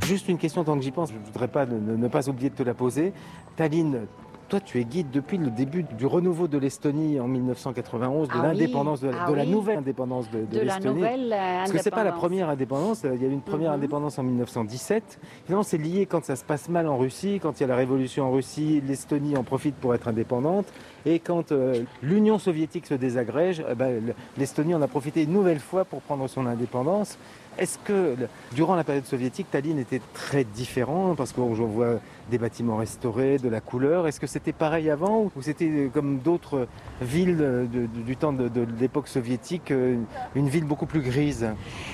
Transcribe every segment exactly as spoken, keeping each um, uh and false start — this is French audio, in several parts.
Juste une question tant que j'y pense, je ne voudrais pas ne, ne pas oublier de te la poser. Tallinn, toi tu es guide depuis le début du renouveau de l'Estonie en mille neuf cent quatre-vingt-onze, de ah l'indépendance, oui, de, la, ah de la oui. nouvelle indépendance de, de, de l'Estonie. la nouvelle euh, Parce que c'est pas la première indépendance, il y a eu une première mm-hmm. indépendance en mille neuf cent dix-sept. Finalement c'est lié quand ça se passe mal en Russie, quand il y a la révolution en Russie, l'Estonie en profite pour être indépendante. Et quand euh, l'Union soviétique se désagrège, eh ben, l'Estonie en a profité une nouvelle fois pour prendre son indépendance. Est-ce que, durant la période soviétique, Tallinn était très différent? Parce qu'on voit des bâtiments restaurés, de la couleur. Est-ce que c'était pareil avant ou c'était comme d'autres villes de, de, du temps de, de l'époque soviétique, une ville beaucoup plus grise?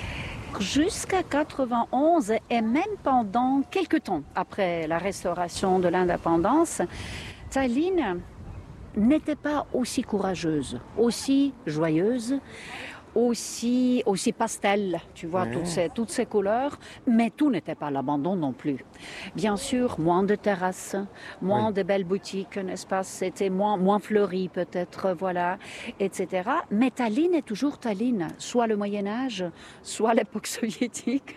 Jusqu'à quatre-vingt-onze et même pendant quelques temps après la restauration de l'indépendance, Tallinn n'était pas aussi courageuse, aussi joyeuse, aussi, aussi pastel, tu vois, ouais. toutes, ces, toutes ces couleurs, mais tout n'était pas l'abandon non plus. Bien sûr, moins de terrasses, moins oui. de belles boutiques, n'est-ce pas, c'était moins, moins fleuri peut-être, voilà, et cetera. Mais Tallinn est toujours Tallinn, soit le Moyen-Âge, soit l'époque soviétique,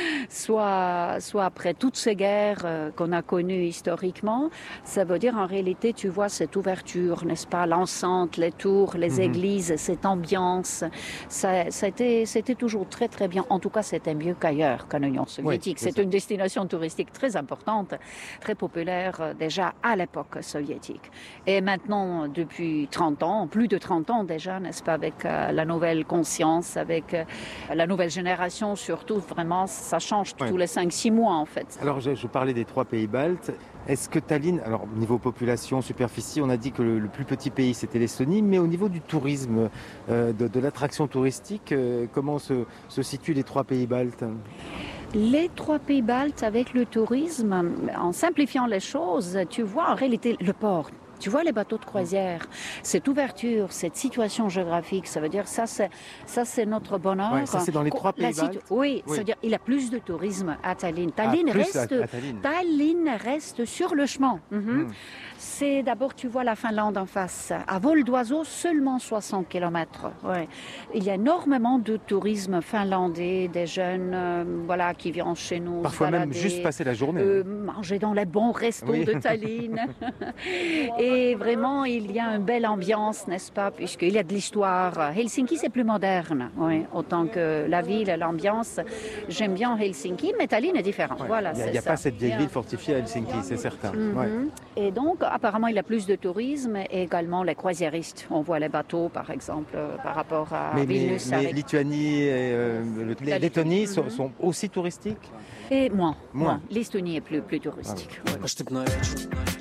soit, soit après toutes ces guerres euh, qu'on a connues historiquement. Ça veut dire en réalité, tu vois, cette ouverture, n'est-ce pas, l'enceinte, les tours, les mm-hmm. églises, cette ambiance. Ça, c'était, c'était toujours très très bien. En tout cas, c'était mieux qu'ailleurs, qu'en Union soviétique. Oui, c'est, c'est une destination touristique très importante, très populaire euh, déjà à l'époque soviétique. Et maintenant, depuis trente ans, plus de trente ans déjà, n'est-ce pas, avec euh, la nouvelle conscience, avec euh, la nouvelle génération surtout, vraiment, ça change oui. tous les cinq six mois en fait. Alors, je, je parlais des trois pays baltes. Est-ce que Tallinn, alors au niveau population, superficie, on a dit que le, le plus petit pays c'était l'Estonie, mais au niveau du tourisme, euh, de, de l'attraction touristique, euh, comment se, se situent les trois pays baltes ? Les trois pays baltes avec le tourisme, en simplifiant les choses, tu vois en réalité le port. Tu vois les bateaux de croisière, cette ouverture, cette situation géographique, ça veut dire ça c'est ça c'est notre bonheur. Ouais, ça c'est dans les trois pays baltes. Oui, oui. Ça veut dire il y a plus de tourisme à Tallinn. Tallinn ah, reste à, à Tallinn. Tallinn reste sur le chemin. Mm-hmm. Mm. C'est d'abord tu vois la Finlande en face. À vol d'oiseau seulement soixante kilomètres. Ouais. Il y a énormément de tourisme finlandais, des jeunes euh, voilà qui viennent chez nous. Parfois balader, même juste passer la journée. Euh, manger dans les bons restos oui. de Tallinn. Et Et vraiment, il y a une belle ambiance, n'est-ce pas, puisqu'il y a de l'histoire. Helsinki, c'est plus moderne, oui, autant que la ville, l'ambiance. J'aime bien Helsinki, mais Tallinn est différent. Ouais, voilà, il n'y a, a pas cette vieille ville fortifiée à Helsinki, c'est certain. Mm-hmm. Ouais. Et donc, apparemment, il y a plus de tourisme et également les croisiéristes. On voit les bateaux, par exemple, euh, par rapport à mais, Vilnius. Mais, mais avec... Lituanie et euh, le, les Lettonie mm-hmm. sont, sont aussi touristiques ? Et moins, moins. L'Estonie est plus, plus touristique. Ah ouais. Ouais.